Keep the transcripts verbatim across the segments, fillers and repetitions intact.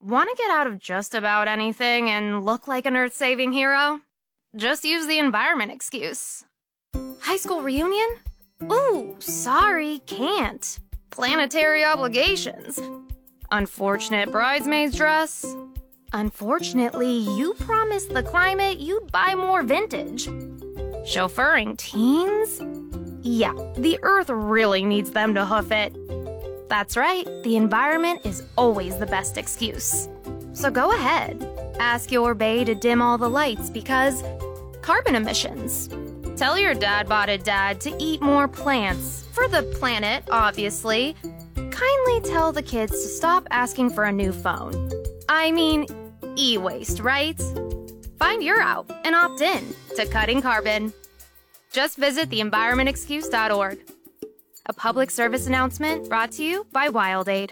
Want to get out of just about anything and look like an Earth-saving hero? Just use the environment excuse. High school reunion? Ooh, sorry, can't. Planetary obligations. Unfortunate bridesmaid's dress. Unfortunately, you promised the climate you'd buy more vintage. Chauffeuring teens? Yeah, the Earth really needs them to hoof it. That's right, the environment is always the best excuse. So go ahead, ask your bae to dim all the lights because carbon emissions. Tell your dad-botted dad to eat more plants, for the planet, obviously. Kindly tell the kids to stop asking for a new phone. I mean, e-waste, right? Find your out and opt in to cutting carbon. Just visit the environment excuse dot org. A public service announcement brought to you by WildAid.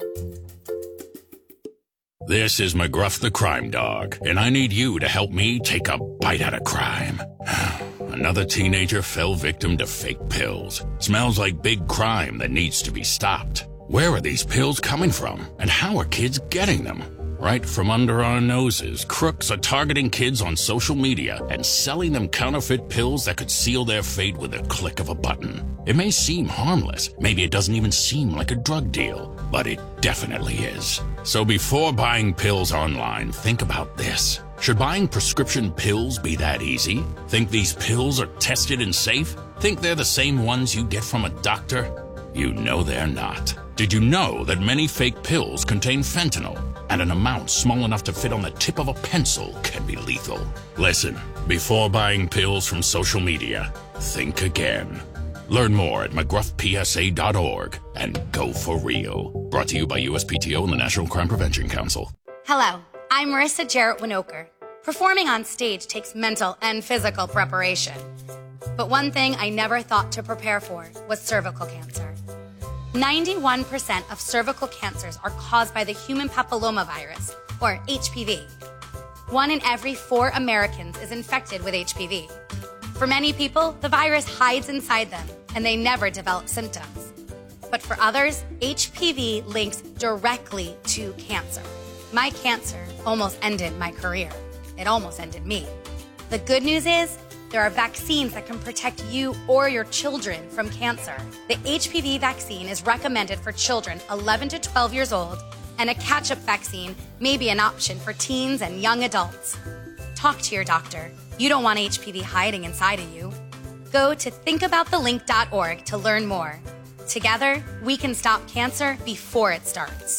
This is McGruff the Crime Dog, and I need you to help me take a bite out of crime. Another teenager fell victim to fake pills. Smells like big crime that needs to be stopped. Where are these pills coming from, and how are kids getting them? Right from under our noses, crooks are targeting kids on social media and selling them counterfeit pills that could seal their fate with a click of a button. It may seem harmless, maybe it doesn't even seem like a drug deal, but it definitely is. So before buying pills online, think about this. Should buying prescription pills be that easy? Think these pills are tested and safe? Think they're the same ones you get from a doctor? You know they're not. Did you know that many fake pills contain fentanyl? And an amount small enough to fit on the tip of a pencil can be lethal. Listen, before buying pills from social media, think again. Learn more at mcgruff p s a dot org and go for real. Brought to you by U S P T O and the National Crime Prevention Council. Hello, I'm Marissa Jarrett Winokur. Performing on stage takes mental and physical preparation. But one thing I never thought to prepare for was cervical cancer. ninety-one percent of cervical cancers are caused by the human papillomavirus, or H P V. One in every four Americans is infected with H P V. For many people, the virus hides inside them, and they never develop symptoms. But for others, H P V links directly to cancer. My cancer almost ended my career. It almost ended me. The good news is, there are vaccines that can protect you or your children from cancer. The H P V vaccine is recommended for children eleven to twelve years old, and a catch-up vaccine may be an option for teens and young adults. Talk to your doctor. You don't want H P V hiding inside of you. Go to think about the link dot org to learn more. Together, we can stop cancer before it starts.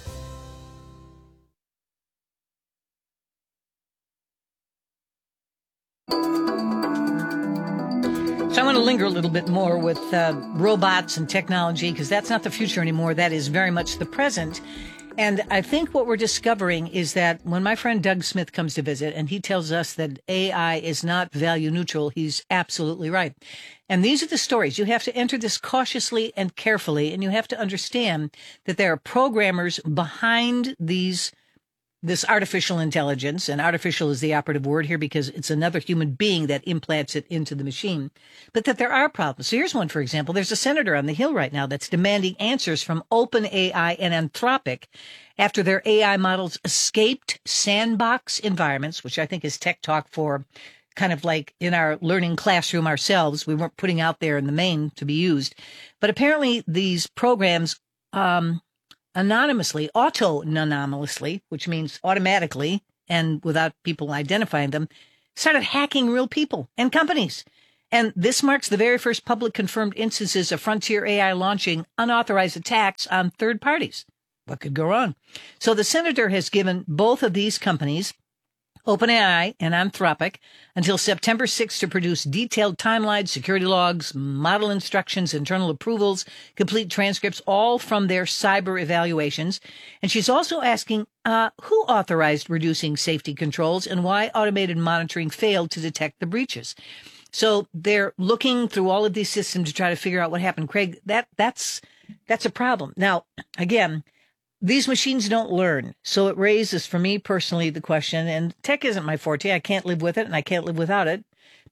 So I want to linger a little bit more with uh, robots and technology, because that's not the future anymore. That is very much the present. And I think what we're discovering is that when my friend Doug Smith comes to visit and he tells us that A I is not value neutral, he's absolutely right. And these are the stories. You have to enter this cautiously and carefully, and you have to understand that there are programmers behind these this artificial intelligence, and artificial is the operative word here because it's another human being that implants it into the machine, but that there are problems. So here's one, for example. There's a senator on the Hill right now that's demanding answers from OpenAI and Anthropic after their A I models escaped sandbox environments, which I think is tech talk for kind of like in our learning classroom ourselves. We weren't putting out there in the main to be used. But apparently these programs, um, anonymously, auto-anonymously, which means automatically and without people identifying them, started hacking real people and companies. And this marks the very first public confirmed instances of Frontier A I launching unauthorized attacks on third parties. What could go wrong? So the senator has given both of these companies, OpenAI and Anthropic, until September sixth to produce detailed timelines, security logs, model instructions, internal approvals, complete transcripts, all from their cyber evaluations. And she's also asking uh, who authorized reducing safety controls and why automated monitoring failed to detect the breaches. So they're looking through all of these systems to try to figure out what happened. Craig, that that's that's a problem. Now, again, these machines don't learn. So it raises, for me personally, the question, and tech isn't my forte. I can't live with it and I can't live without it.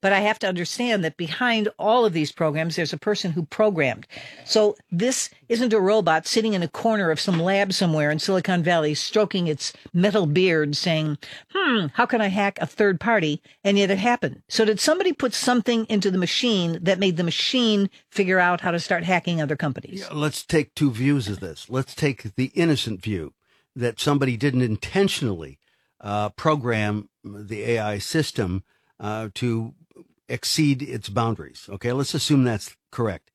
but I have to understand that behind all of these programs, there's a person who programmed. So this isn't a robot sitting in a corner of some lab somewhere in Silicon Valley, stroking its metal beard saying, hmm, how can I hack a third party? And yet it happened. So did somebody put something into the machine that made the machine figure out how to start hacking other companies? Yeah, let's take two views of this. Let's take the innocent view that somebody didn't intentionally uh, program the A I system uh, to exceed its boundaries. Okay, let's assume that's correct.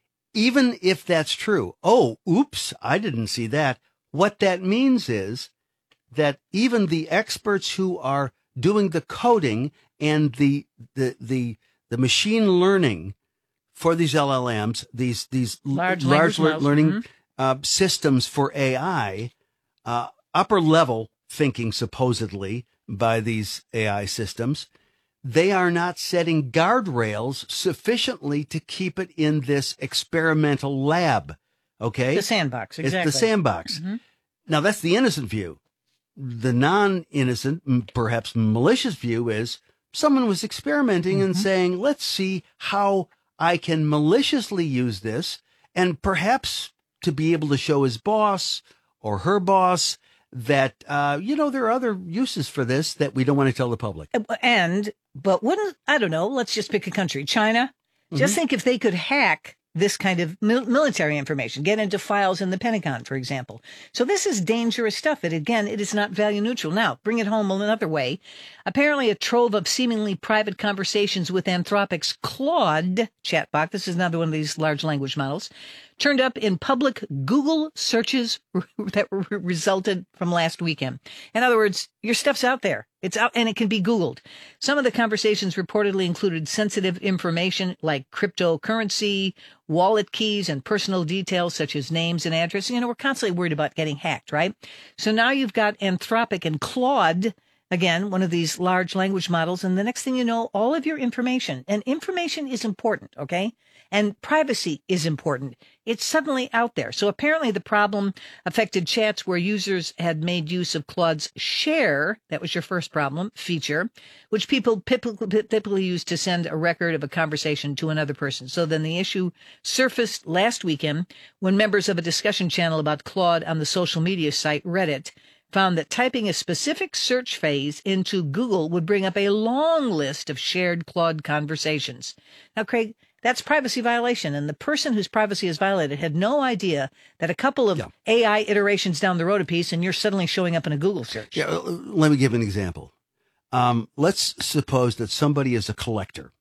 Even if that's true, oh, oops, I didn't see that. What that means is that even the experts who are doing the coding and the the the, the machine learning for these L L Ms, these these large, large lear- learning mm-hmm. uh, systems for A I, uh, upper level thinking supposedly by these A I systems, they are not setting guardrails sufficiently to keep it in this experimental lab. Okay. The sandbox. Exactly. It's the sandbox. Mm-hmm. Now that's the innocent view. The non-innocent, perhaps malicious view is someone was experimenting mm-hmm. and saying, let's see how I can maliciously use this, and perhaps to be able to show his boss or her boss that, uh, you know, there are other uses for this that we don't want to tell the public. And, but wouldn't, I don't know, let's just pick a country, China. Mm-hmm. Just think if they could hack this kind of mil- military information, get into files in the Pentagon, for example. So this is dangerous stuff. That again, it is not value neutral. Now, bring it home another way. Apparently, a trove of seemingly private conversations with Anthropic's Claude chatbot, this is another one of these large language models, turned up in public Google searches that resulted from last weekend. In other words, your stuff's out there. It's out and it can be Googled. Some of the conversations reportedly included sensitive information like cryptocurrency, wallet keys, and personal details such as names and addresses. You know, we're constantly worried about getting hacked, right? So now you've got Anthropic and Claude, again, one of these large language models. And the next thing you know, all of your information, and information is important, okay? And privacy is important. It's suddenly out there. So apparently the problem affected chats where users had made use of Claude's share, that was your first problem, feature, which people typically use to send a record of a conversation to another person. So then the issue surfaced last weekend when members of a discussion channel about Claude on the social media site Reddit found that typing a specific search phrase into Google would bring up a long list of shared Claude conversations. Now, Craig, that's privacy violation. And the person whose privacy is violated had no idea that a couple of yeah. A I iterations down the road a piece and you're suddenly showing up in a Google search. Yeah, let me give an example. Um, let's suppose that somebody is a collector.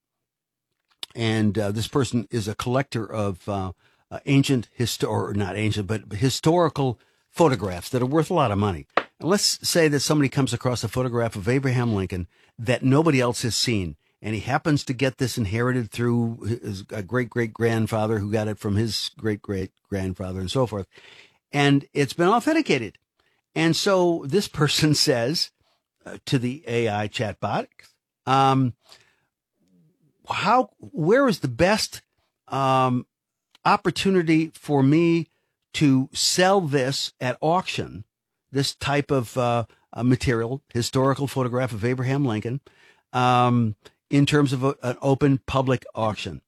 And uh, this person is a collector of uh, uh, ancient, histo- or not ancient, but historical photographs that are worth a lot of money. And let's say that somebody comes across a photograph of Abraham Lincoln that nobody else has seen. And he happens to get this inherited through his great-great-grandfather who got it from his great-great-grandfather and so forth. And it's been authenticated. And so this person says uh, to the A I chatbot, um, how, where is the best um, opportunity for me to sell this at auction, this type of uh, uh, material, historical photograph of Abraham Lincoln, um, in terms of a, an open public auction?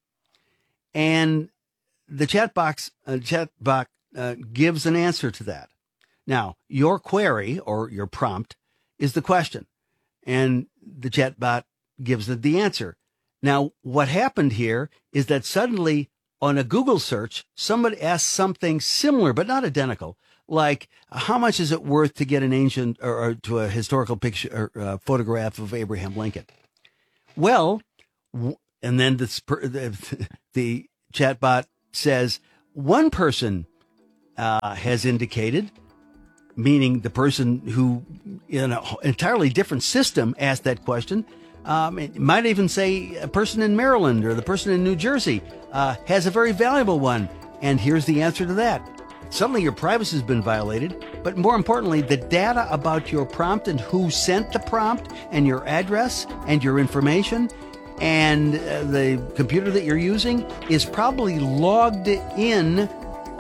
And the chat box, uh, chat box uh, gives an answer to that. Now, your query or your prompt is the question, and the chat bot gives the, the answer. Now, what happened here is that suddenly on a Google search, somebody asked something similar, but not identical, like how much is it worth to get an ancient or, or to a historical picture or uh, photograph of Abraham Lincoln? Well, and then this, the, the chatbot says one person uh, has indicated, meaning the person who in an entirely different system asked that question. Um, it might even say a person in Maryland or the person in New Jersey uh, has a very valuable one. And here's the answer to that. Suddenly your privacy has been violated, but more importantly, the data about your prompt and who sent the prompt and your address and your information and uh, the computer that you're using is probably logged in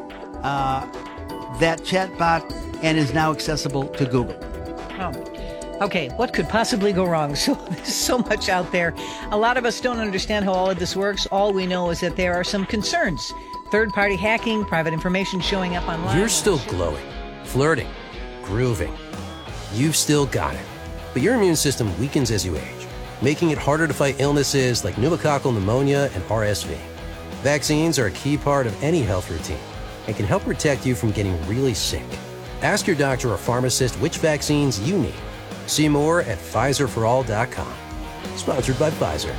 uh, that chatbot and is now accessible to Google. Oh. Okay, what could possibly go wrong? So there's so much out there. A lot of us don't understand how all of this works. All we know is that there are some concerns. Third-party hacking, private information showing up online. You're still glowing, flirting, grooving. You've still got it. But your immune system weakens as you age, making it harder to fight illnesses like pneumococcal pneumonia and R S V. Vaccines are a key part of any health routine and can help protect you from getting really sick. Ask your doctor or pharmacist which vaccines you need. See more at Pfizer for all dot com. Sponsored by Pfizer.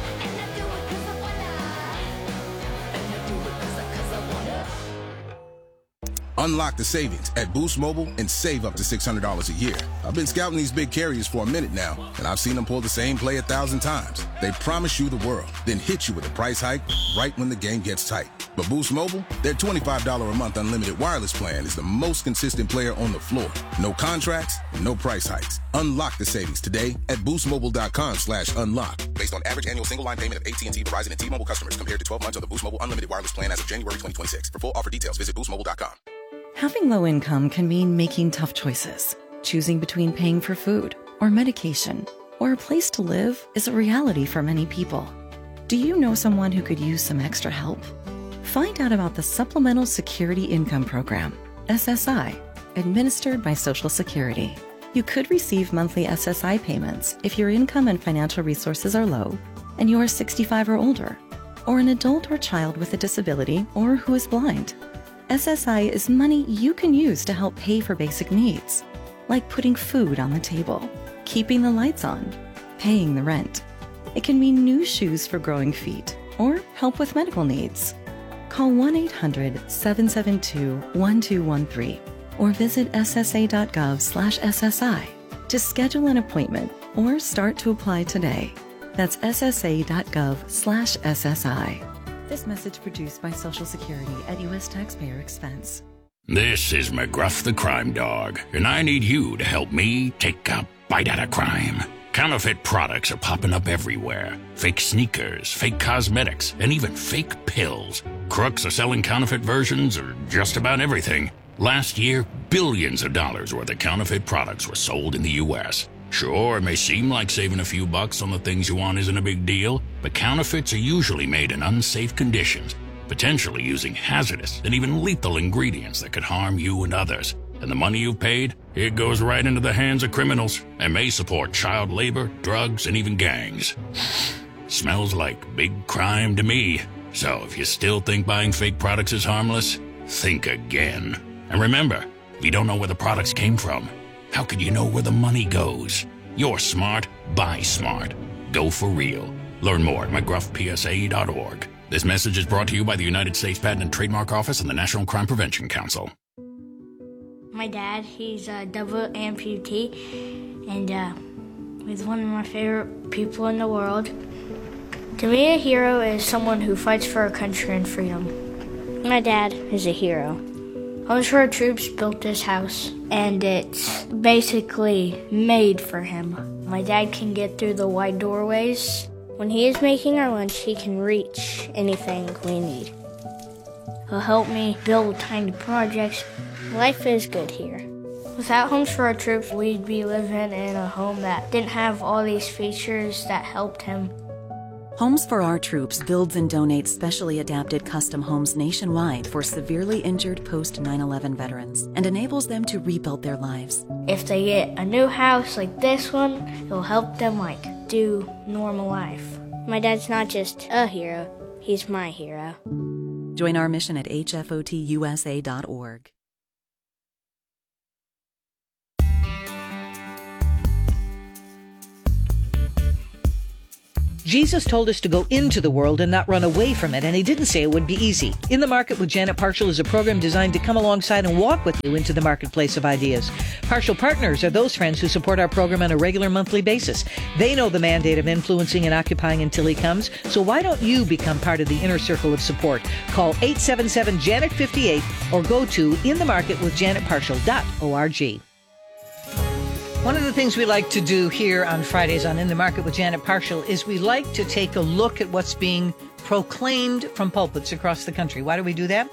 Unlock the savings at Boost Mobile and save up to six hundred dollars a year. I've been scouting these big carriers for a minute now, and I've seen them pull the same play a thousand times. They promise you the world, then hit you with a price hike right when the game gets tight. But Boost Mobile, their twenty-five dollars a month unlimited wireless plan is the most consistent player on the floor. No contracts, no price hikes. Unlock the savings today at boost mobile dot com slash unlock. Based on average annual single line payment of A T and T, Verizon, and T-Mobile customers compared to twelve months of the Boost Mobile unlimited wireless plan as of January twenty twenty-six. For full offer details, visit boost mobile dot com. Having low income can mean making tough choices. Choosing between paying for food or medication or a place to live is a reality for many people. Do you know someone who could use some extra help? Find out about the Supplemental Security Income Program, S S I, administered by Social Security. You could receive monthly S S I payments if your income and financial resources are low and you are sixty-five or older, or an adult or child with a disability or who is blind. S S I is money you can use to help pay for basic needs, like putting food on the table, keeping the lights on, paying the rent. It can mean new shoes for growing feet or help with medical needs. Call one eight hundred seven seven two one two one three or visit s s a dot gov slash S S I to schedule an appointment or start to apply today. That's s s a dot gov slash S S I. This message produced by Social Security at U S taxpayer expense. This is McGruff the Crime Dog, and I need you to help me take a bite out of crime. Counterfeit products are popping up everywhere. Fake sneakers, fake cosmetics, and even fake pills. Crooks are selling counterfeit versions of just about everything. Last year, billions of dollars worth of counterfeit products were sold in the U S Sure, it may seem like saving a few bucks on the things you want isn't a big deal, but counterfeits are usually made in unsafe conditions, potentially using hazardous and even lethal ingredients that could harm you and others. And the money you've paid, it goes right into the hands of criminals and may support child labor, drugs, and even gangs. Smells like big crime to me. So if you still think buying fake products is harmless, think again. And remember, if you don't know where the products came from, how could you know where the money goes? You're smart, buy smart. Go for real. Learn more at mcgruff p s a dot org. This message is brought to you by the United States Patent and Trademark Office and the National Crime Prevention Council. My dad, he's a double amputee, and uh, he's one of my favorite people in the world. To me, a hero is someone who fights for our country and freedom. My dad is a hero. Homes for Our Troops built this house, and it's basically made for him. My dad can get through the wide doorways. When he is making our lunch, he can reach anything we need. He'll help me build tiny projects. Life is good here. Without Homes for Our Troops, we'd be living in a home that didn't have all these features that helped him. Homes for Our Troops builds and donates specially adapted custom homes nationwide for severely injured post nine eleven veterans and enables them to rebuild their lives. If they get a new house like this one, it'll help them like do normal life. My dad's not just a hero, he's my hero. Join our mission at h f o t u s a dot org. Jesus told us to go into the world and not run away from it, and he didn't say it would be easy. In the Market with Janet Parshall is a program designed to come alongside and walk with you into the marketplace of ideas. Parshall Partners are those friends who support our program on a regular monthly basis. They know the mandate of influencing and occupying until he comes, so why don't you become part of the inner circle of support? Call eight seven seven, Janet fifty-eight or go to in the market with janet parshall dot org. One of the things we like to do here on Fridays on In the Market with Janet Parshall is we like to take a look at what's being proclaimed from pulpits across the country. Why do we do that?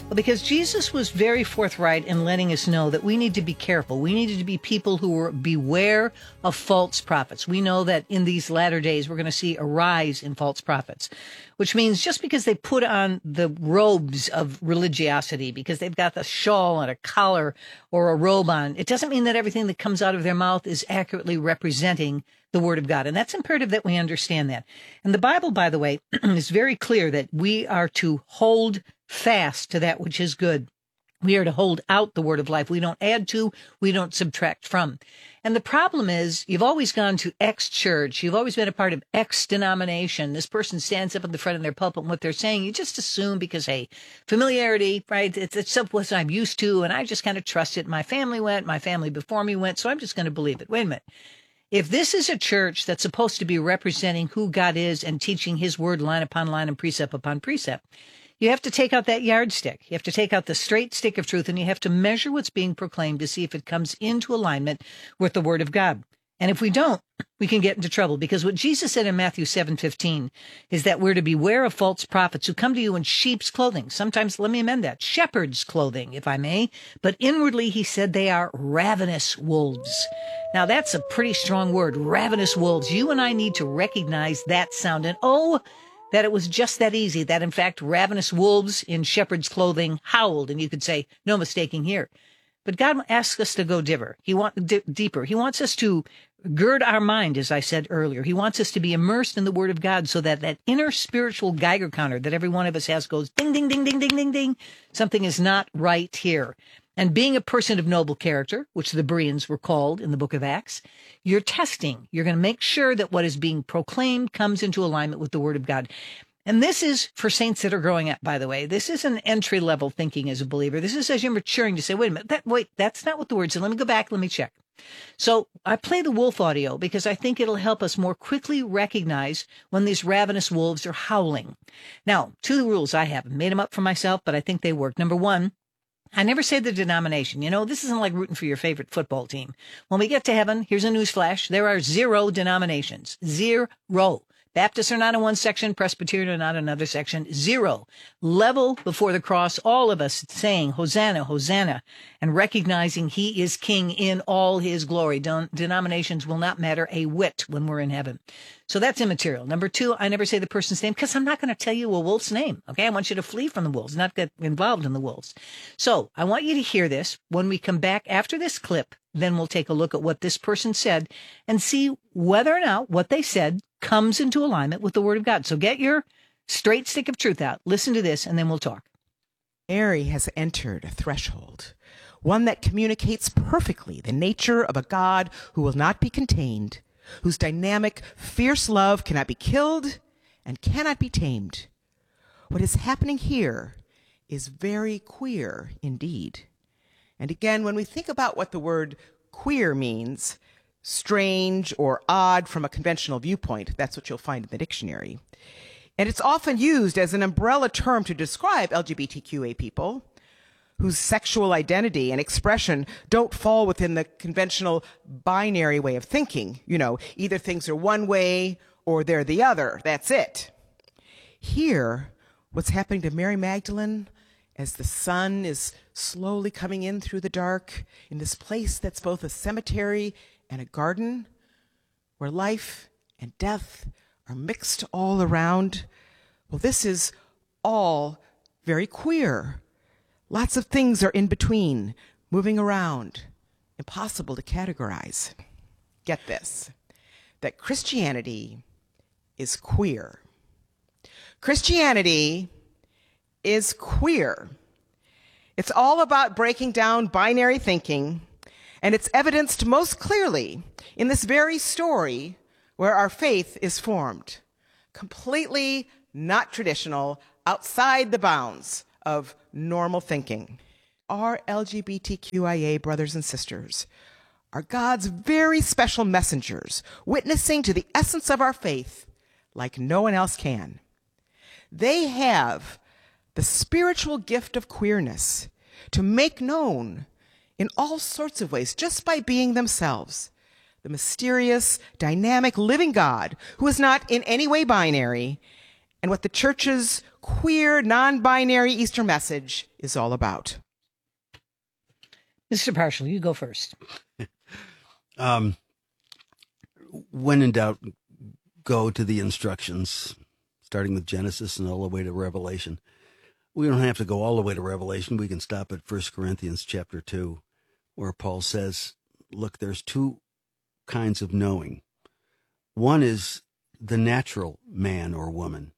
Well, because Jesus was very forthright in letting us know that we need to be careful. We needed to be people who were beware of false prophets. We know that in these latter days, we're going to see a rise in false prophets, which means just because they put on the robes of religiosity, because they've got the shawl and a collar or a robe on, it doesn't mean that everything that comes out of their mouth is accurately representing the Word of God. And that's imperative that we understand that. And the Bible, by the way, is very clear that we are to hold fast to that which is good. We are to hold out the word of life. We don't add to, we don't subtract from. And the problem is, you've always gone to X church. You've always been a part of X denomination. This person stands up in the front of their pulpit and what they're saying, you just assume because, hey, familiarity, right? It's, it's something what I'm used to. And I just kind of trust it. My family went, my family before me went. So I'm just going to believe it. Wait a minute. If this is a church that's supposed to be representing who God is and teaching his word line upon line and precept upon precept, you have to take out that yardstick. You have to take out the straight stick of truth, and you have to measure what's being proclaimed to see if it comes into alignment with the word of God. And if we don't, we can get into trouble, because what Jesus said in Matthew seven fifteen is that we're to beware of false prophets who come to you in sheep's clothing. Sometimes, let me amend that, shepherd's clothing, if I may. But inwardly, he said they are ravenous wolves. Now, that's a pretty strong word, ravenous wolves. You and I need to recognize that sound. And oh, that it was just that easy, that in fact, ravenous wolves in shepherd's clothing howled. And you could say, no mistaking here. But God asks us to go deeper. He want, d- deeper. He wants us to gird our mind, as I said earlier. He wants us to be immersed in the word of God so that that inner spiritual Geiger counter that every one of us has goes ding, ding, ding, ding, ding, ding, ding. Something is not right here. And being a person of noble character, which the Bereans were called in the book of Acts, you're testing. You're going to make sure that what is being proclaimed comes into alignment with the word of God. And this is for saints that are growing up, by the way. This is an entry-level thinking as a believer. This is as you're maturing to say, wait a minute, that, wait, that's not what the word said. Let me go back. Let me check. So I play the wolf audio because I think it'll help us more quickly recognize when these ravenous wolves are howling. Now, two rules I have. I made them up for myself, but I think they work. Number one, I never say the denomination. You know, this isn't like rooting for your favorite football team. When we get to heaven, here's a news flash. There are zero denominations. Zero. Baptists are not in one section. Presbyterian are not in another section. Zero. Level before the cross. All of us saying, Hosanna, Hosanna, and recognizing he is king in all his glory. Don- denominations will not matter a whit when we're in heaven. So that's immaterial. Number two, I never say the person's name because I'm not going to tell you a wolf's name. Okay. I want you to flee from the wolves, not get involved in the wolves. So I want you to hear this. When we come back after this clip, then we'll take a look at what this person said and see whether or not what they said comes into alignment with the word of God. So get your straight stick of truth out. Listen to this, and then we'll talk. Mary has entered a threshold, one that communicates perfectly the nature of a God who will not be contained, whose dynamic, fierce love cannot be killed and cannot be tamed. What is happening here is very queer indeed. And again, when we think about what the word queer means, strange or odd from a conventional viewpoint, that's what you'll find in the dictionary. And it's often used as an umbrella term to describe L G B T Q A people whose sexual identity and expression don't fall within the conventional binary way of thinking. You know, either things are one way or they're the other. That's it. Here, what's happening to Mary Magdalene as the sun is slowly coming in through the dark in this place that's both a cemetery and a garden where life and death are mixed all around. Well, this is all very queer. Lots of things are in between, moving around, impossible to categorize. Get this, that Christianity is queer. Christianity is queer. It's all about breaking down binary thinking, and it's evidenced most clearly in this very story where our faith is formed. Completely not traditional, outside the bounds of normal thinking. Our L G B T Q I A brothers and sisters are God's very special messengers, witnessing to the essence of our faith like no one else can. They have the spiritual gift of queerness to make known in all sorts of ways, just by being themselves, the mysterious, dynamic, living God who is not in any way binary, and what the church's queer, non-binary Easter message is all about. Mister Parshall, you go first. um, when in doubt, go to the instructions, starting with Genesis and all the way to Revelation. We don't have to go all the way to Revelation. We can stop at First Corinthians chapter two, where Paul says, look, there's two kinds of knowing. One is the natural man or woman.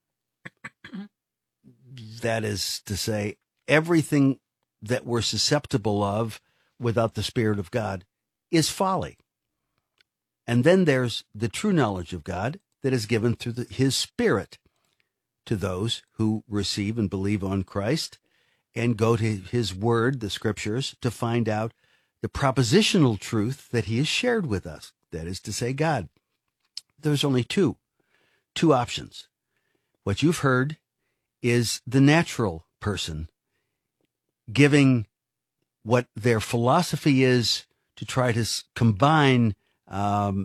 That is to say, everything that we're susceptible of without the Spirit of God is folly. And then there's the true knowledge of God that is given through the, his Spirit to those who receive and believe on Christ and go to his word, the scriptures, to find out the propositional truth that he has shared with us. That is to say, God. There's only two, two options. What you've heard is the natural person giving what their philosophy is to try to s- combine um,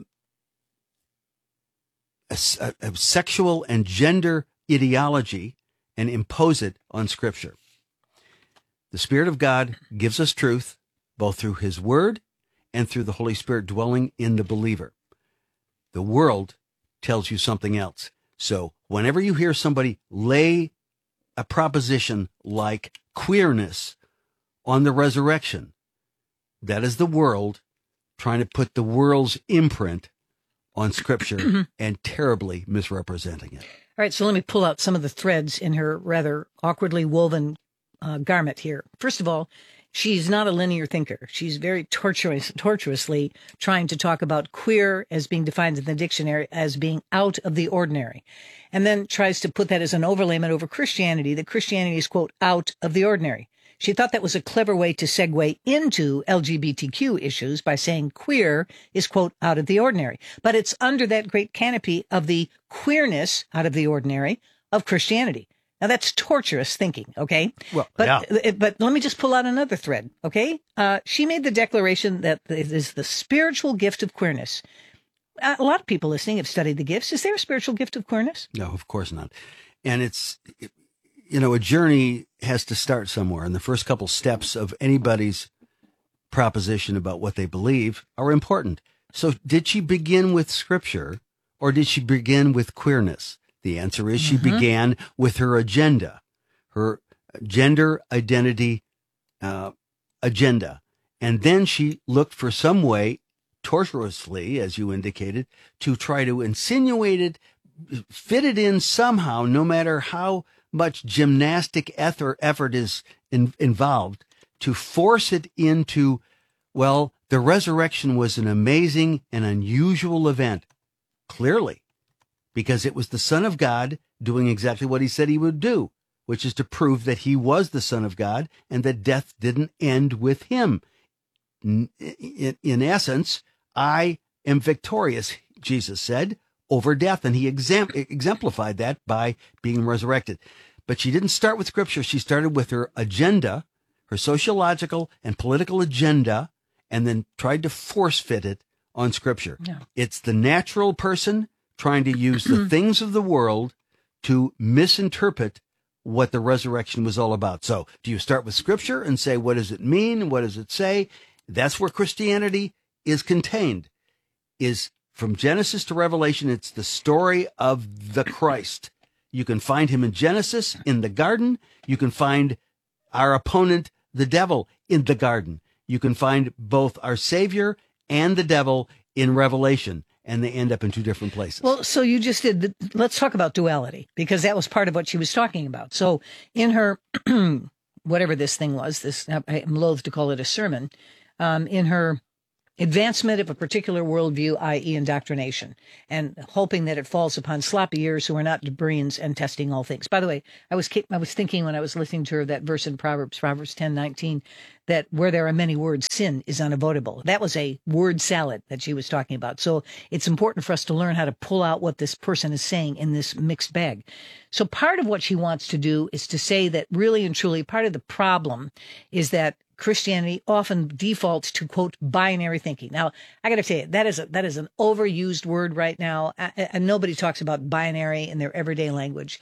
a, a, a sexual and gender ideology and impose it on Scripture. The Spirit of God gives us truth, both through his word and through the Holy Spirit dwelling in the believer. The world tells you something else. So whenever you hear somebody lay a proposition like queerness on the resurrection, that is the world trying to put the world's imprint on Scripture and terribly misrepresenting it. All right, so let me pull out some of the threads in her rather awkwardly woven uh, garment here. First of all, she's not a linear thinker. She's very tortuous, tortuously trying to talk about queer as being defined in the dictionary as being out of the ordinary, and then tries to put that as an overlayment over Christianity, that Christianity is, quote, out of the ordinary. She thought that was a clever way to segue into L G B T Q issues by saying queer is, quote, out of the ordinary. But it's under that great canopy of the queerness out of the ordinary of Christianity. Now, that's torturous thinking, okay? Well, but, yeah. But let me just pull out another thread, okay? Uh, she made the declaration that it is the spiritual gift of queerness. A lot of people listening have studied the gifts. Is there a spiritual gift of queerness? No, of course not. And it's, you know, a journey has to start somewhere. And the first couple steps of anybody's proposition about what they believe are important. So did she begin with Scripture or did she begin with queerness? The answer is she mm-hmm. began with her agenda, her gender identity uh, agenda. And then she looked for some way, tortuously, as you indicated, to try to insinuate it, fit it in somehow, no matter how much gymnastic effort is in, involved, to force it into, well, the resurrection was an amazing and unusual event. Clearly. Because it was the Son of God doing exactly what he said he would do, which is to prove that he was the Son of God and that death didn't end with him. In, in, in essence, I am victorious, Jesus said, over death. And he exam- exemplified that by being resurrected. But she didn't start with Scripture. She started with her agenda, her sociological and political agenda, and then tried to force fit it on Scripture. Yeah. It's the natural person trying to use the things of the world to misinterpret what the resurrection was all about. So do you start with Scripture and say, what does it mean? What does it say? That's where Christianity is contained, is from Genesis to Revelation. It's the story of the Christ. You can find him in Genesis, in the garden. You can find our opponent, the devil, in the garden. You can find both our Savior and the devil in Revelation. And they end up in two different places. Well, so you just did, the, let's talk about duality, because that was part of what she was talking about. So in her, whatever this thing was, this, I'm loath to call it a sermon, um, in her advancement of a particular worldview, that is indoctrination, and hoping that it falls upon sloppy ears who are not Bereans and testing all things. By the way, I was I was thinking when I was listening to her that verse in Proverbs, Proverbs ten nineteen, that where there are many words, sin is unavoidable. That was a word salad that she was talking about. So it's important for us to learn how to pull out what this person is saying in this mixed bag. So part of what she wants to do is to say that really and truly part of the problem is that Christianity often defaults to, quote, binary thinking. Now, I got to tell you, that is a, that is an overused word right now, and nobody talks about binary in their everyday language.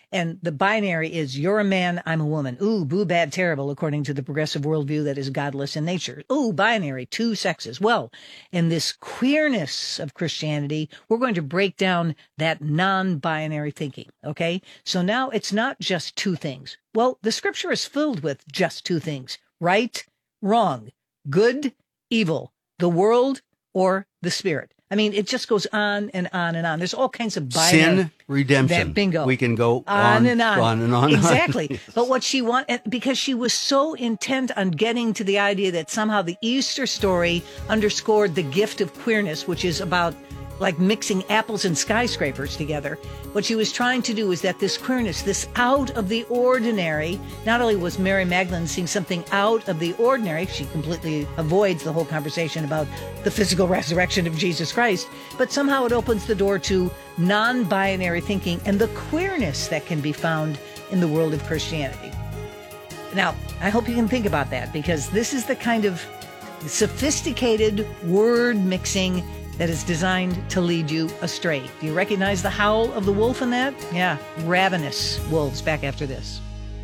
And the binary is you're a man, I'm a woman. Ooh, boo, bad, terrible, according to the progressive worldview that is godless in nature. Ooh, binary, two sexes. Well, in this queerness of Christianity, we're going to break down that non-binary thinking, okay? So now it's not just two things. Well, the scripture is filled with just two things, right, wrong, good, evil, the world, or the spirit. I mean, it just goes on and on and on. There's all kinds of binary. Sin, redemption. That, bingo. We can go on, on and on. on and on. Exactly. But what she wanted, because she was so intent on getting to the idea that somehow the Easter story underscored the gift of queerness, which is about like mixing apples and skyscrapers together. What she was trying to do is that this queerness, this out of the ordinary, not only was Mary Magdalene seeing something out of the ordinary, she completely avoids the whole conversation about the physical resurrection of Jesus Christ, but somehow it opens the door to non-binary thinking and the queerness that can be found in the world of Christianity. Now, I hope you can think about that, because this is the kind of sophisticated word mixing that is designed to lead you astray. Do you recognize the howl of the wolf in that? Yeah, ravenous wolves. Back after this.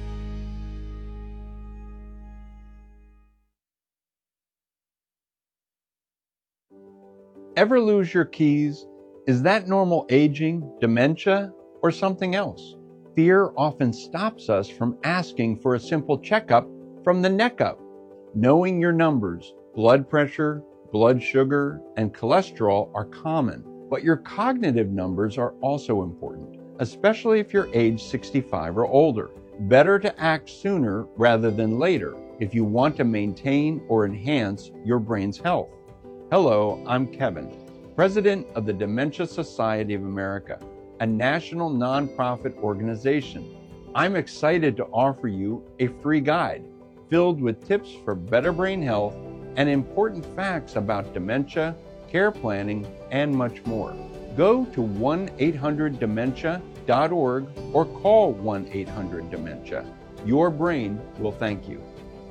Ever lose your keys? Is that normal aging, dementia, or something else? Fear often stops us from asking for a simple checkup from the neck up. Knowing your numbers, blood pressure, blood sugar, and cholesterol are common, but your cognitive numbers are also important, especially if you're age sixty-five or older. Better to act sooner rather than later if you want to maintain or enhance your brain's health. Hello, I'm Kevin, President of the Dementia Society of America, a national nonprofit organization. I'm excited to offer you a free guide filled with tips for better brain health and important facts about dementia, care planning, and much more. Go to one eight hundred dementia dot org or call one eight hundred dementia. Your brain will thank you.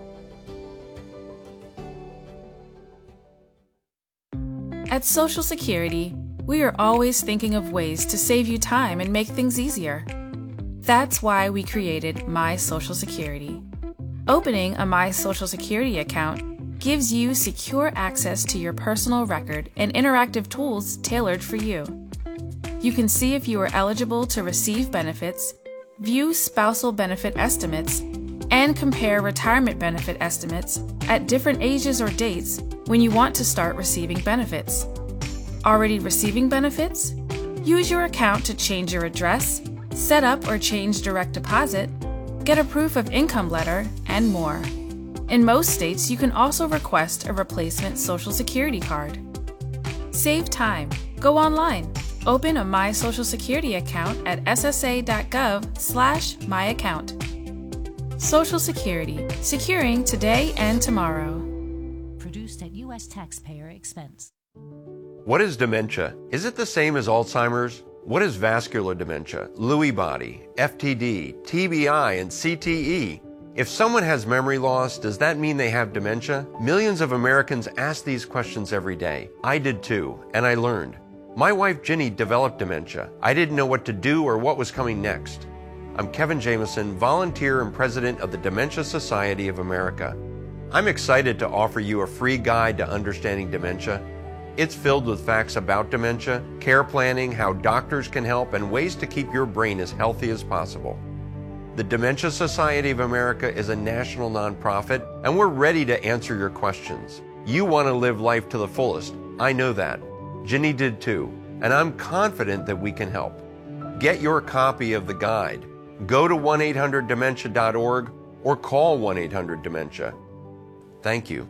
At Social Security, we are always thinking of ways to save you time and make things easier. That's why we created My Social Security. Opening a My Social Security account gives you secure access to your personal record and interactive tools tailored for you. You can see if you are eligible to receive benefits, view spousal benefit estimates, and compare retirement benefit estimates at different ages or dates when you want to start receiving benefits. Already receiving benefits? Use your account to change your address, set up or change direct deposit, get a proof of income letter, and more. In most states, you can also request a replacement Social Security card. Save time. Go online. Open a My Social Security account at s s a dot gov slash my account. Social Security. Securing today and tomorrow. Produced at U S taxpayer expense. What is dementia? Is it the same as Alzheimer's? What is vascular dementia, Lewy body, F T D, T B I, and C T E? If someone has memory loss, does that mean they have dementia? Millions of Americans ask these questions every day. I did too, and I learned. My wife Ginny developed dementia. I didn't know what to do or what was coming next. I'm Kevin Jameson, volunteer and president of the Dementia Society of America. I'm excited to offer you a free guide to understanding dementia. It's filled with facts about dementia, care planning, how doctors can help, and ways to keep your brain as healthy as possible. The Dementia Society of America is a national nonprofit, and we're ready to answer your questions. You want to live life to the fullest. I know that. Ginny did too, and I'm confident that we can help. Get your copy of the guide. Go to one eight hundred dementia dot org or call one eight hundred dementia. Thank you.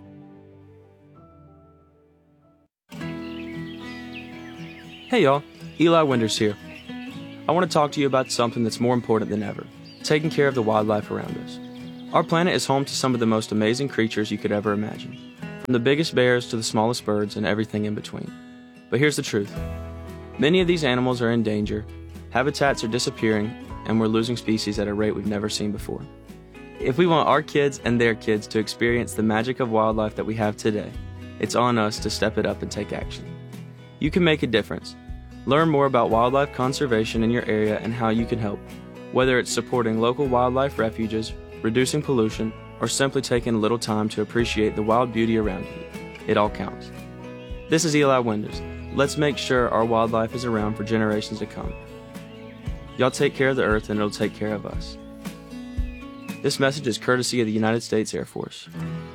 Hey y'all, Eli Winters here. I want to talk to you about something that's more important than ever, taking care of the wildlife around us. Our planet is home to some of the most amazing creatures you could ever imagine, from the biggest bears to the smallest birds and everything in between. But here's the truth. Many of these animals are in danger, habitats are disappearing, and we're losing species at a rate we've never seen before. If we want our kids and their kids to experience the magic of wildlife that we have today, it's on us to step it up and take action. You can make a difference. Learn more about wildlife conservation in your area and how you can help. Whether it's supporting local wildlife refuges, reducing pollution, or simply taking a little time to appreciate the wild beauty around you, it all counts. This is Eli Winders. Let's make sure our wildlife is around for generations to come. Y'all take care of the earth and it'll take care of us. This message is courtesy of the United States Air Force.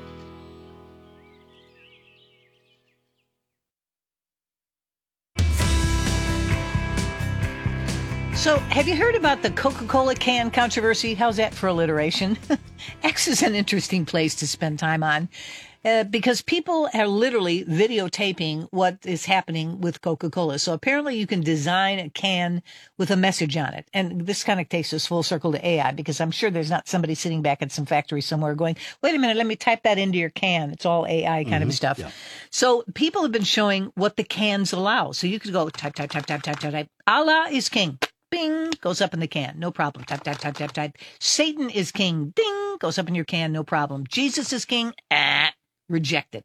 So, have you heard about the Coca-Cola can controversy? How's that for alliteration? X is an interesting place to spend time on uh, because people are literally videotaping what is happening with Coca-Cola. So apparently you can design a can with a message on it. And this kind of takes us full circle to A I, because I'm sure there's not somebody sitting back at some factory somewhere going, wait a minute, let me type that into your can. It's all A I kind mm-hmm. of stuff. Yeah. So people have been showing what the cans allow. So you could go type, type, type, type, type, type, type. Allah is king. Bing, goes up in the can. No problem. Type, type, type, type, type. Satan is king. Ding, goes up in your can. No problem. Jesus is king. Ah, rejected.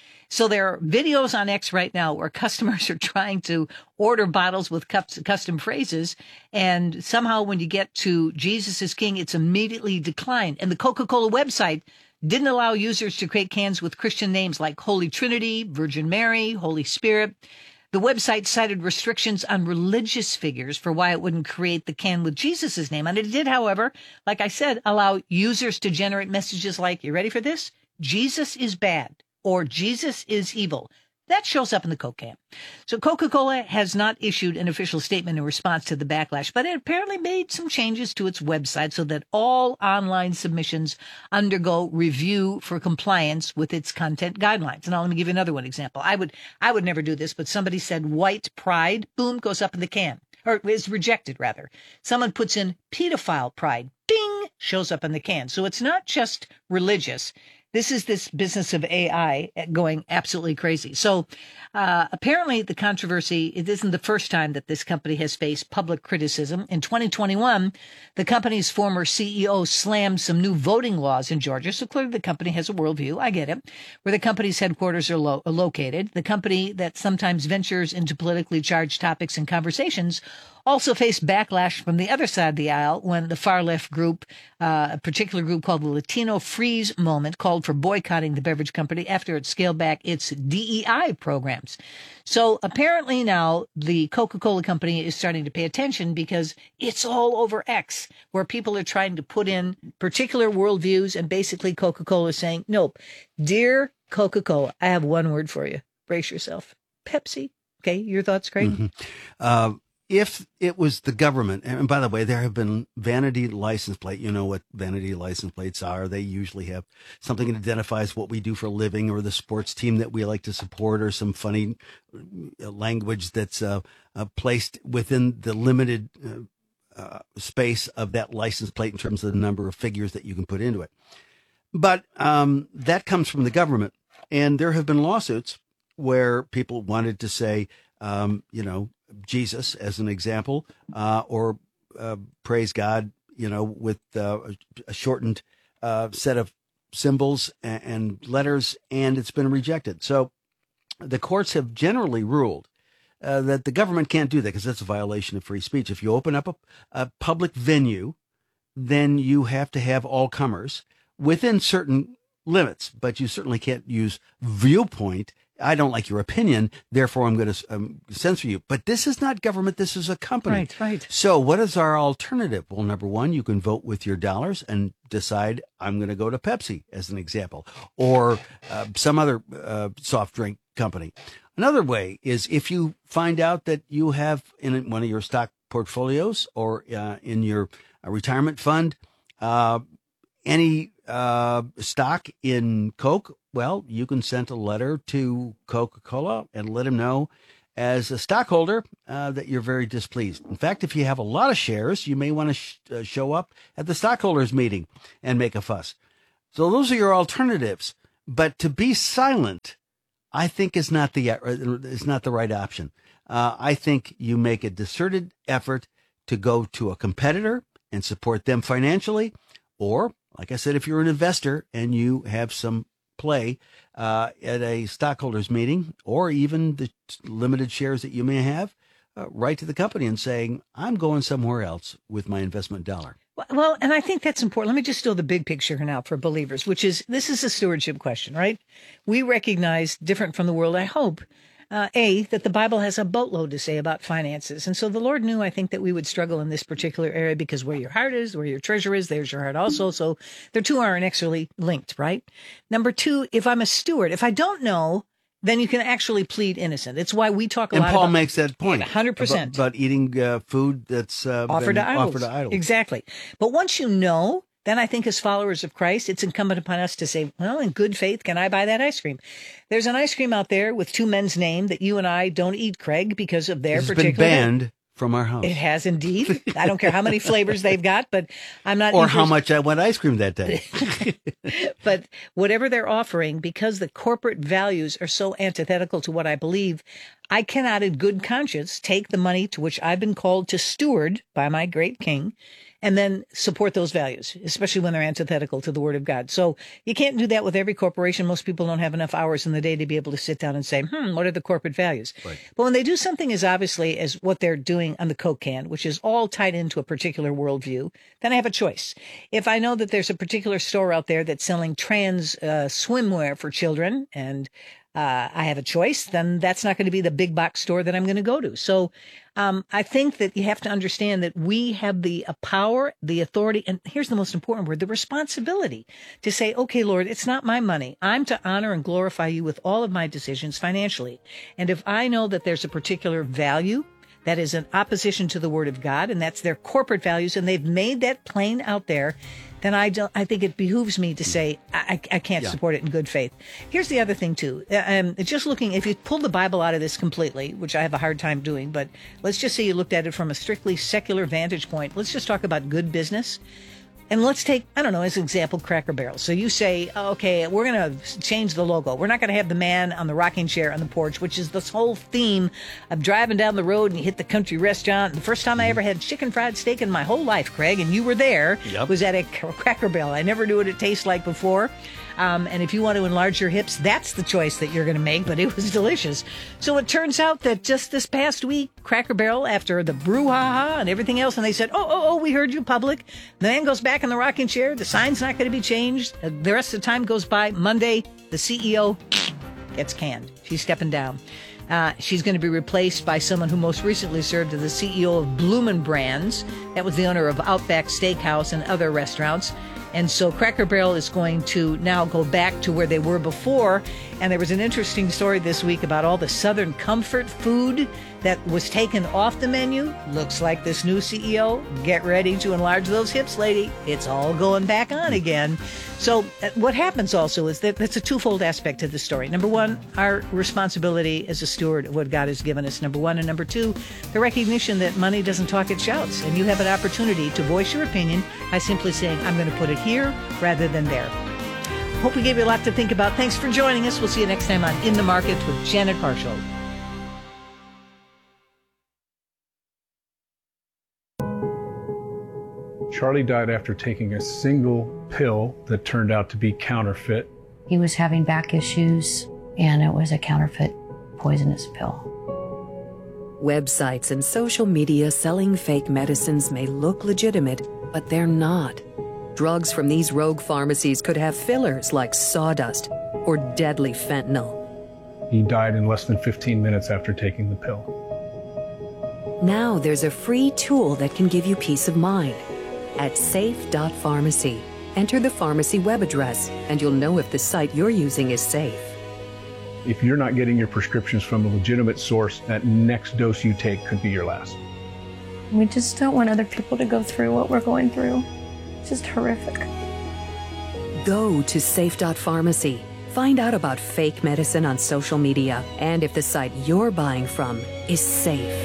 So there are videos on X right now where customers are trying to order bottles with custom phrases. And somehow when you get to Jesus is king, it's immediately declined. And the Coca-Cola website didn't allow users to create cans with Christian names like Holy Trinity, Virgin Mary, Holy Spirit. The website cited restrictions on religious figures for why it wouldn't create the can with Jesus' name. And it did, however, like I said, allow users to generate messages like, you ready for this? Jesus is bad or Jesus is evil. That shows up in the Coke can. So Coca-Cola has not issued an official statement in response to the backlash, but it apparently made some changes to its website so that all online submissions undergo review for compliance with its content guidelines. Now, let me give you another one example. I would, I would never do this, but somebody said white pride, boom, goes up in the can, or is rejected rather. Someone puts in pedophile pride, ding, shows up in the can. So it's not just religious. This is this business of A I going absolutely crazy. So uh, apparently the controversy, it isn't the first time that this company has faced public criticism. In twenty twenty-one, the company's former C E O slammed some new voting laws in Georgia. So clearly the company has a worldview. I get it. Where the company's headquarters are, lo- are located. The company that sometimes ventures into politically charged topics and conversations also faced backlash from the other side of the aisle when the far-left group, uh, a particular group called the Latino Freeze Moment, called for boycotting the beverage company after it scaled back its D E I programs. So apparently now the Coca-Cola company is starting to pay attention because it's all over X, where people are trying to put in particular worldviews, and basically Coca-Cola is saying, nope, dear Coca-Cola, I have one word for you. Brace yourself. Pepsi. Okay, your thoughts, Craig? Mm-hmm. Uh, If it was the government, and by the way, there have been vanity license plate. You know what vanity license plates are. They usually have something that identifies what we do for a living or the sports team that we like to support or some funny language that's uh, uh, placed within the limited uh, uh, space of that license plate in terms of the number of figures that you can put into it. But um, that comes from the government. And there have been lawsuits where people wanted to say, um, you know, Jesus as an example, uh, or uh, praise God, you know, with uh, a shortened uh, set of symbols and, and letters, and it's been rejected. So the courts have generally ruled uh, that the government can't do that because that's a violation of free speech. If you open up a, a public venue, then you have to have all comers within certain limits, but you certainly can't use viewpoint. I don't like your opinion, therefore I'm going to um, censor you. But this is not government. This is a company. Right, right. So what is our alternative? Well, number one, you can vote with your dollars and decide I'm going to go to Pepsi as an example, or uh, some other uh, soft drink company. Another way is if you find out that you have in one of your stock portfolios or uh, in your uh, retirement fund uh, any uh, stock in Coke, well, you can send a letter to Coca-Cola and let them know as a stockholder uh, that you're very displeased. In fact, if you have a lot of shares, you may want to sh- uh, show up at the stockholders meeting and make a fuss. So those are your alternatives. But to be silent, I think is not the uh, is not the right option. Uh, I think you make a concerted effort to go to a competitor and support them financially, or, like I said, if you're an investor and you have some play uh, at a stockholders meeting, or even the limited shares that you may have, uh, right to the company and saying, I'm going somewhere else with my investment dollar. Well, and I think that's important. Let me just do the big picture here now for believers, which is this is a stewardship question, right? We recognize, different from the world, I hope, uh, A, that the Bible has a boatload to say about finances. And so the Lord knew, I think, that we would struggle in this particular area because where your heart is, where your treasure is, there's your heart also. So the two are inexorably linked, right? Number two, if I'm a steward, if I don't know, then you can actually plead innocent. It's why we talk a and lot Paul about... makes that point. one hundred percent. About, about eating uh, food that's uh, offered, to idols. offered to idols. Exactly. But once you know, then I think as followers of Christ, it's incumbent upon us to say, well, in good faith, can I buy that ice cream? There's an ice cream out there with two men's name that you and I don't eat, Craig, because of their it's particular... been banned from our house. It has indeed. I don't care how many flavors they've got, but I'm not... Or interested. how much I want ice cream that day. But whatever they're offering, because the corporate values are so antithetical to what I believe, I cannot in good conscience take the money to which I've been called to steward by my great king and then support those values, especially when they're antithetical to the word of God. So you can't do that with every corporation. Most people don't have enough hours in the day to be able to sit down and say, hmm, what are the corporate values? Right. But when they do something as obviously as what they're doing on the Coke can, which is all tied into a particular worldview, then I have a choice. If I know that there's a particular store out there that's selling trans uh, swimwear for children and Uh, I have a choice, then that's not going to be the big box store that I'm going to go to. So um, I think that you have to understand that we have the uh, power, the authority, and here's the most important word, the responsibility to say, okay, Lord, it's not my money. I'm to honor and glorify you with all of my decisions financially. And if I know that there's a particular value that is in opposition to the word of God, and that's their corporate values, and they've made that plain out there, then I don't. I think it behooves me to say I, I can't Yeah. support it in good faith. Here's the other thing too. Um, just looking, if you pull the Bible out of this completely, which I have a hard time doing, but let's just say you looked at it from a strictly secular vantage point. Let's just talk about good business. And let's take, I don't know, as an example, Cracker Barrel. So you say, okay, we're going to change the logo. We're not going to have the man on the rocking chair on the porch, which is this whole theme of driving down the road and you hit the country restaurant. The first time I ever had chicken fried steak in my whole life, Craig, and you were there, Yep. was at a Cracker Barrel. I never knew what it tasted like before. Um, and if you want to enlarge your hips, that's the choice that you're going to make, but it was delicious. So it turns out that just this past week, Cracker Barrel, after the brouhaha and everything else, and they said, oh, oh, oh, we heard you, public. The man goes back in the rocking chair. The sign's not going to be changed. Uh, The rest of the time goes by. Monday, the C E O gets canned. She's stepping down. Uh, she's going to be replaced by someone who most recently served as the C E O of Bloomin' Brands. That was the owner of Outback Steakhouse and other restaurants. And so Cracker Barrel is going to now go back to where they were before. And there was an interesting story this week about all the Southern comfort food that was taken off the menu. Looks like this new C E O, get ready to enlarge those hips, lady. It's all going back on again. So uh, what happens also is that that's a twofold aspect to the story. Number one, our responsibility as a steward of what God has given us, number one. And number two, the recognition that money doesn't talk, it shouts. And you have an opportunity to voice your opinion by simply saying, I'm going to put it here rather than there. Hope we gave you a lot to think about. Thanks for joining us. We'll see you next time on In the Market with Janet Parsholt. Charlie died after taking a single pill that turned out to be counterfeit. He was having back issues, and it was a counterfeit poisonous pill. Websites and social media selling fake medicines may look legitimate, but they're not. Drugs from these rogue pharmacies could have fillers like sawdust or deadly fentanyl. He died in less than fifteen minutes after taking the pill. Now there's a free tool that can give you peace of mind. At safe dot pharmacy, enter the pharmacy web address, and you'll know if the site you're using is safe. If you're not getting your prescriptions from a legitimate source, that next dose you take could be your last. We just don't want other people to go through what we're going through. It's just horrific. Go to safe dot pharmacy. Find out about fake medicine on social media and if the site you're buying from is safe.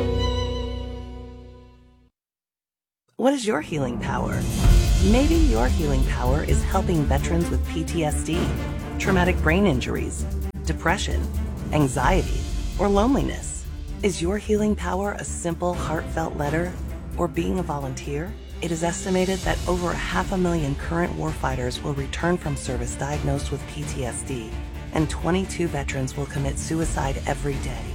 What is your healing power? Maybe your healing power is helping veterans with P T S D, traumatic brain injuries, depression, anxiety, or loneliness. Is your healing power a simple, heartfelt letter or being a volunteer? It is estimated that over half a million current warfighters will return from service diagnosed with P T S D, and twenty-two veterans will commit suicide every day.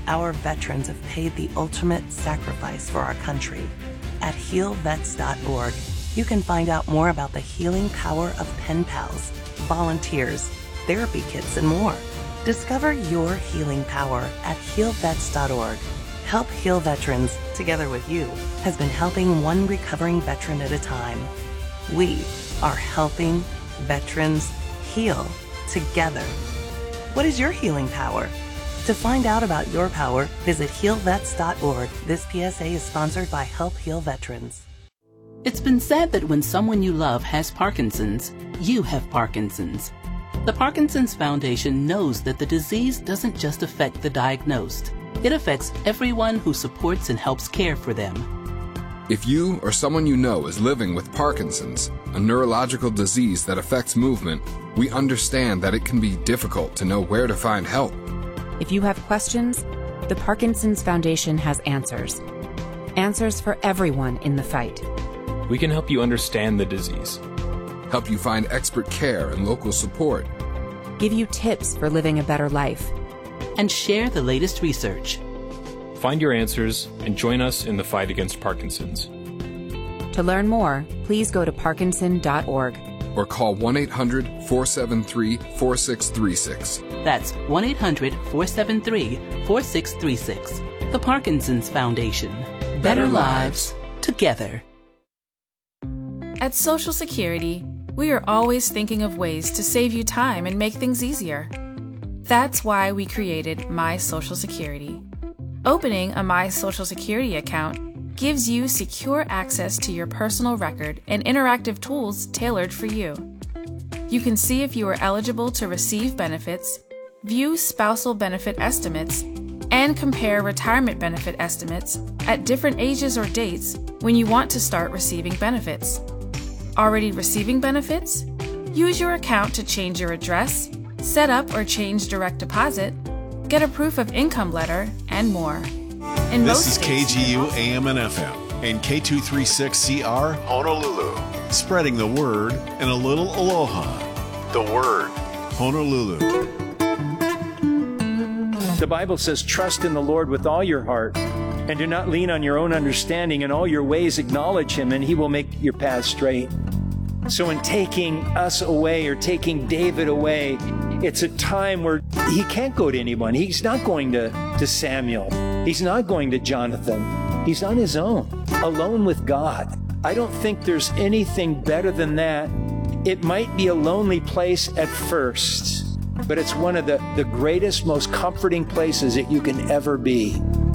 our veterans have paid the ultimate sacrifice for our country. At heal vets dot org, you can find out more about the healing power of pen pals, volunteers, therapy kits, and more. Discover your healing power at heal vets dot org. Help Heal Veterans, together with you, has been helping one recovering veteran at a time. We are helping veterans heal together. What is your healing power? To find out about your power, visit heal vets dot org. This P S A is sponsored by Help Heal Veterans. It's been said that when someone you love has Parkinson's, you have Parkinson's. The Parkinson's Foundation knows that the disease doesn't just affect the diagnosed. It affects everyone who supports and helps care for them. If you or someone you know is living with Parkinson's, a neurological disease that affects movement, we understand that it can be difficult to know where to find help. If you have questions, the Parkinson's Foundation has answers. Answers for everyone in the fight. We can help you understand the disease, help you find expert care and local support, give you tips for living a better life, and share the latest research. Find your answers and join us in the fight against Parkinson's. To learn more, please go to parkinson dot org or call one eight hundred, four seven three, four six three six. That's one eight hundred, four seven three, four six three six. The Parkinson's Foundation. Better, Better lives together. At Social Security, we are always thinking of ways to save you time and make things easier. That's why we created My Social Security. Opening a My Social Security account gives you secure access to your personal record and interactive tools tailored for you. You can see if you are eligible to receive benefits, view spousal benefit estimates, and compare retirement benefit estimates at different ages or dates when you want to start receiving benefits. Already receiving benefits? Use your account to change your address, set up or change direct deposit, get a proof of income letter, and more. In this is K G U A M and F M and K two thirty-six C R Honolulu, spreading the word and a little aloha. The word, Honolulu. The Bible says, trust in the Lord with all your heart and do not lean on your own understanding. In all your ways acknowledge him and he will make your path straight. So in taking us away or taking David away, it's a time where he can't go to anyone. He's not going to, to Samuel. He's not going to Jonathan. He's on his own, alone with God. I don't think there's anything better than that. It might be a lonely place at first, but it's one of the, the greatest, most comforting places that you can ever be.